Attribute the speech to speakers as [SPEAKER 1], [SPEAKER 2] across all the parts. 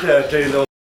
[SPEAKER 1] Mitä teillä on?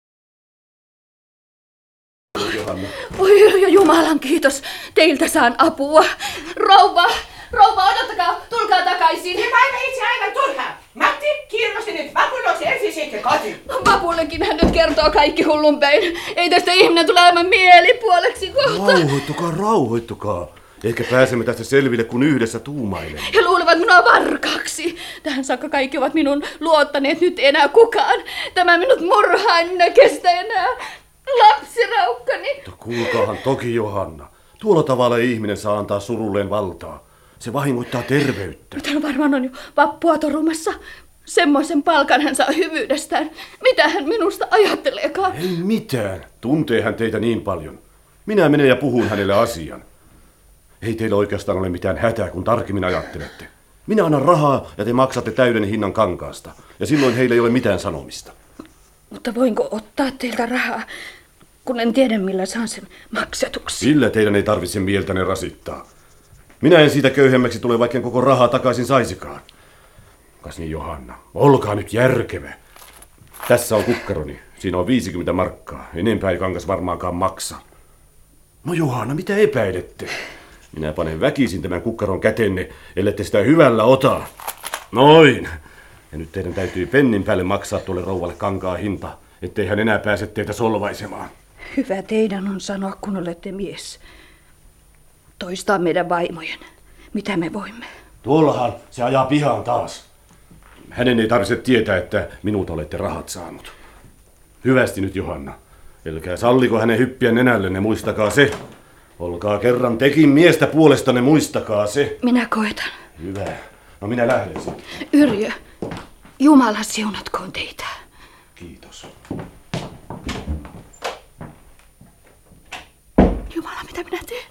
[SPEAKER 1] Johanna.
[SPEAKER 2] Oi, Jumalan kiitos. Teiltä saan apua. Rouva, odottakaa. Tulkaa takaisin.
[SPEAKER 3] Se päivä itse aivan turhaa. Matti, kiirrosti nyt vapunnoksi ensin sitten kotiin.
[SPEAKER 2] Vapullekin hän nyt kertoo kaikki hullunpäin. Ei tästä ihminen tule aivan mielipuoleksi kohta.
[SPEAKER 1] Rauhoittukaa. Ehkä pääsemme tästä selville, kun yhdessä tuumailen.
[SPEAKER 2] He luulevat minua varkaaksi. Tähän saakka kaikki ovat minun luottaneet, nyt enää kukaan. Tämä minut murhaa, en minä kestä enää. Lapsiraukkani.
[SPEAKER 1] Kuulkaahan toki, Johanna. Tuolla tavalla ihminen saa antaa surulleen valtaa. Se vahingoittaa terveyttä.
[SPEAKER 2] Nyt hän varmaan on jo vappua torumassa. Semmoisen palkan hän saa hyvyydestään. Mitä hän minusta ajatteleekaan?
[SPEAKER 1] Ei mitään. Tuntee hän teitä niin paljon. Minä menen ja puhun hänelle asian. Ei teillä oikeastaan ole mitään hätää, kun tarkemmin ajattelette. Minä annan rahaa ja te maksatte täyden hinnan kankaasta. Ja silloin heillä ei ole mitään sanomista.
[SPEAKER 2] Mutta voinko ottaa teiltä rahaa, kun en tiedä millä saan sen maksetuksi?
[SPEAKER 1] Sillä teidän ei tarvitse mieltäne rasittaa. Minä en siitä köyhemmäksi tule, vaikka koko rahaa takaisin saisikaan. Kas niin, Johanna, olkaa nyt järkevä. Tässä on kukkaroni. Siinä on 50 markkaa. Enempää ei kangas varmaankaan maksa. No Johanna, mitä epäilette? Minä panen väkisin tämän kukkaron kätenne, ellette sitä hyvällä ota. Noin. Ja nyt teidän täytyy pennin päälle maksaa tuolle rouvalle kankaa hinta, ettei hän enää pääse teitä solvaisemaan.
[SPEAKER 2] Hyvä teidän on sanoa, kun olette mies. Toistaa meidän vaimojen. Mitä me voimme?
[SPEAKER 1] Tuollahan se ajaa pihaan taas. Hänen ei tarvitse tietää, että minulta olette rahat saanut. Hyvästi nyt, Johanna. Älkää salliko hänen hyppiä nenällenne, muistakaa se. Olkaa kerran tekin miestä puolestanne, muistakaa se.
[SPEAKER 2] Minä koetan.
[SPEAKER 1] Hyvä. No minä lähden sitten.
[SPEAKER 2] Yrjö, Jumala siunatkoon teitä.
[SPEAKER 1] Kiitos.
[SPEAKER 2] Jumala, mitä minä teen?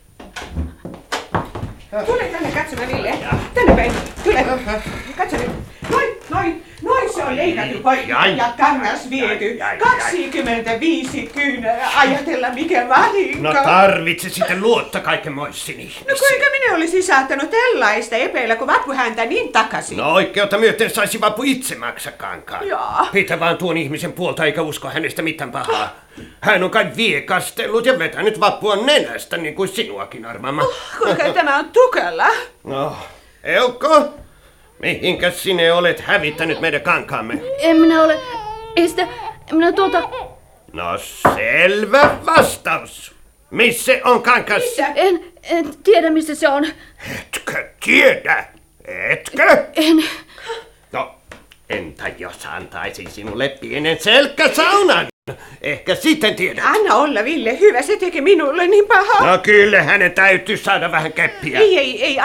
[SPEAKER 3] Tule tänne katsomaan, Ville. Tänne päin. Tule. Katso nyt. Noin se on leikattu poikki ja kangas viety. 25 kyynää. Ajatella mikä vahinko.
[SPEAKER 4] No tarvitse sitten luottaa kaiken moissin ihmisiin.
[SPEAKER 3] No kuinka minä olisin saattanut tällaista epeillä, kun Vappu häntä niin takaisin?
[SPEAKER 4] No oikeutta myöten saisi Vappu itse maksaa kankaan.
[SPEAKER 3] Jaa.
[SPEAKER 4] Pitä vaan tuon ihmisen puolta eikä usko hänestä mitään pahaa. Hän on kai viekastellut ja vetänyt Vappua nenästä niin kuin sinuakin, Armama.
[SPEAKER 3] Kuinka tämä on tukalla?
[SPEAKER 4] No, Eukko, mihinkäs sinä olet hävittänyt meidän kankaamme?
[SPEAKER 2] En minä ole... Ei sitä... Minä
[SPEAKER 4] No selvä vastaus. Missä on kankas?
[SPEAKER 2] En tiedä, missä se on.
[SPEAKER 4] Etkö tiedä? Etkö?
[SPEAKER 2] En...
[SPEAKER 4] No, entä jos antaisin sinulle pienen selkäsaunan? Ehkä sitten tiedät.
[SPEAKER 3] Anna olla, Ville. Hyvä, se teki minulle niin pahaa.
[SPEAKER 4] No kyllä, hänen täytyy saada vähän keppiä.
[SPEAKER 3] Ei.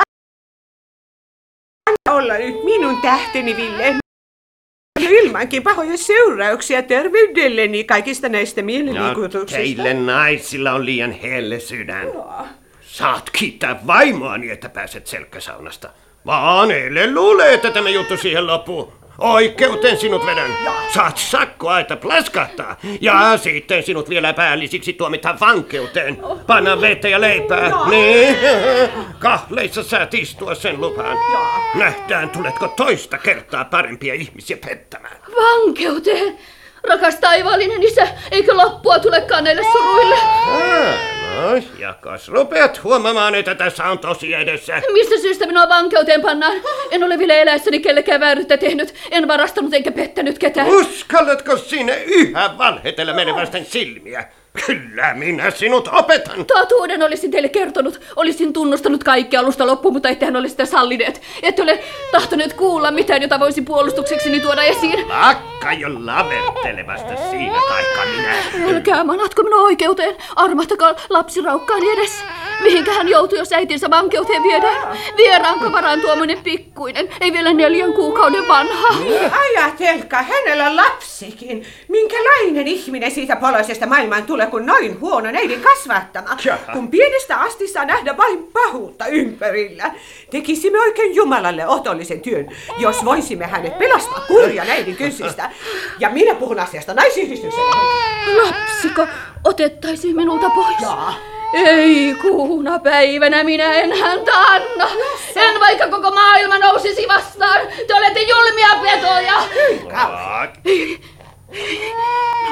[SPEAKER 3] Anna olla nyt minun tähteni, Ville. Ilmankin pahoja seurauksia terveydelleni kaikista näistä mielenliikutuksista.
[SPEAKER 4] No, teille naisilla on liian helle sydän. Saat kiittää vaimoani, että pääset selkäsaunasta. Vaan eilen luulee, että tämä juttu siihen loppuu. Oikeuteen sinut vedän. Saat sakkoa, että plaskahtaa. Ja sitten sinut vielä päällisiksi tuomitaan vankeuteen. Panna vettä ja leipää. Niin. Kahleissa saat istua, sen lupaan. Nähdään, tuletko toista kertaa parempia ihmisiä pettämään.
[SPEAKER 2] Vankeuteen! Rakas taivaallinen isä, eikö loppua tulekaan näille suruille?
[SPEAKER 4] No, ja kas rupeat huomaamaan, että tässä on tosi edessä.
[SPEAKER 2] Mistä syystä minua vankeuteen pannaan? En ole vielä eläessäni kellekään vääryyttä tehnyt. En varastanut enkä pettänyt ketään.
[SPEAKER 4] Uskallatko sinä yhä valhetella meidän vasten silmiä? Kyllä minä sinut opetan.
[SPEAKER 2] Totuuden olisin teille kertonut. Olisin tunnustanut kaikki alusta loppuun, mutta ettehän ole sitä sallineet. Ette ole tahtoneet kuulla mitään, jota voisi puolustuksekseni tuoda esiin.
[SPEAKER 4] Lakka jo lavertelevasta siinä taikka minä.
[SPEAKER 2] Älkää manatko minua oikeuteen. Armahtakaa lapsiraukkaani edes. Mihinkä hän joutui, jos äitinsä vankeuteen viedään? Vieraan kamaraan tuommoinen pikkuinen. Ei vielä 4 kuukauden vanha.
[SPEAKER 3] Ajatelkaa, hänellä on lapsikin. Minkälainen ihminen siitä poloisesta maailmaan tulee, kun noin huono neidin kasvattama. Kun pienestä asti saa nähdä vain pahuutta ympärillä. Tekisimme oikein Jumalalle otollisen työn, jos voisimme hänet pelastaa kurja neidin kynsistä. Ja minä puhun asiasta naisyhdistykselle.
[SPEAKER 2] Lapsiko otettaisiin minulta pois?
[SPEAKER 3] Jaa.
[SPEAKER 2] Ei kuuna päivänä minä en häntä anna. En vaikka koko maailma nousisi vastaan. Te olette julmia petoja.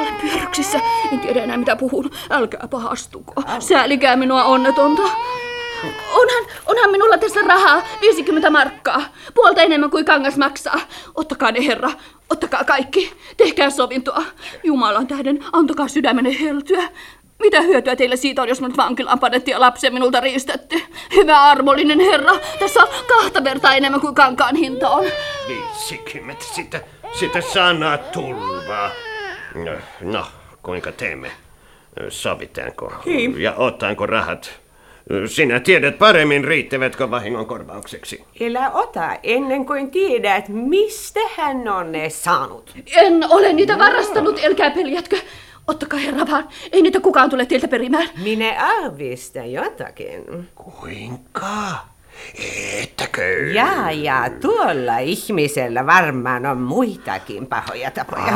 [SPEAKER 2] Taksissa. En tiedä enää mitä puhun. Älkää pahastuko. Säälikää minua onnetonta. Onhan minulla tässä rahaa 50 markkaa. Puolta enemmän kuin kangas maksaa. Ottakaa ne, herra. Ottakaa kaikki. Tehkää sovintoa. Jumalan tähden, antakaa sydämenne heltyä. Mitä hyötyä teille siitä on, jos minut vankilaan panettiin ja lapsia minulta riistetty? Hyvä armollinen herra, tässä on 2 vertaa enemmän kuin kankaan hinta on.
[SPEAKER 4] 50, sitä sanaa tulvaa. No, kuinka teemme? Sovitaanko? Ja ottaanko rahat? Sinä tiedät paremmin, riittävätkö vahingon korvaukseksi.
[SPEAKER 3] Älä ota ennen kuin tiedät, mistä hän on ne saanut.
[SPEAKER 2] En ole niitä varastanut, älkää peljätkö. Ottakaa herra vaan, ei niitä kukaan tule teiltä perimään.
[SPEAKER 3] Minä aavistan jotakin.
[SPEAKER 4] Kuinka? Ettäkö?
[SPEAKER 3] Ja tuolla ihmisellä varmaan on muitakin pahoja tapoja.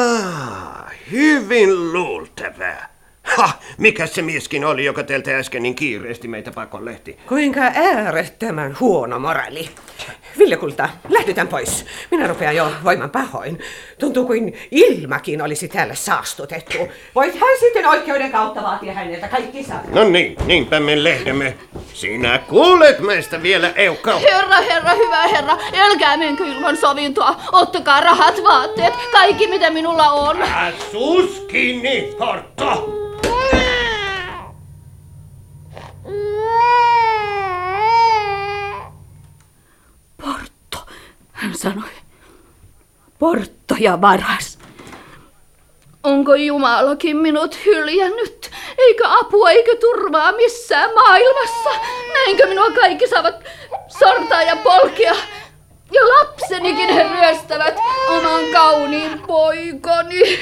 [SPEAKER 4] Hyvin luultavaa. Mikä se mieskin oli, joka teiltä äsken niin kiireesti meitä pakonlehti?
[SPEAKER 3] Kuinka äärettömän huono moraali. Ville-kulta, lähdetään pois. Minä rupean jo voiman pahoin. Tuntuu kuin ilmakin olisi täällä saastutettu. Voit hän sitten oikeuden kautta vaatia häneltä kaikki saat.
[SPEAKER 4] No niin, niinpä me lehdemme. Sinä kuulet meistä vielä, Eukka.
[SPEAKER 2] Herra, hyvä herra, älkää menkö ilman sovintoa. Ottakaa rahat, vaatteet, kaikki mitä minulla on.
[SPEAKER 4] Suus kiinni, Porto!
[SPEAKER 2] Porto, hän sanoi. Porto ja varas. Onko Jumalakin minut hyljännyt? Eikä apua eikä turvaa missään maailmassa? Näinkö minua kaikki saavat sortaa ja polkea? Ja lapsenikin he ryöstävät oman kauniin poikani.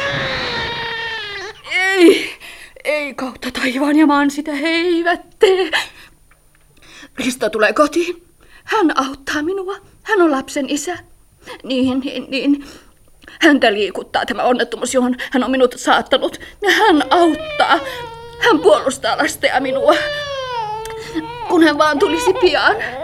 [SPEAKER 2] Ei kautta taivaan ja maan sitä he eivät tee. Risto tulee kotiin. Hän auttaa minua. Hän on lapsen isä. Niin. Häntä liikuttaa tämä onnettomuus, johon hän on minut saattanut. Ja hän auttaa. Hän puolustaa lasta ja minua. Kun hän vaan tulisi pian.